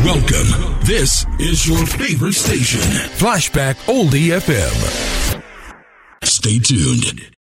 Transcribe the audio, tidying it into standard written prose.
Welcome. This is your favorite station, Flashback Oldie FM. Stay tuned.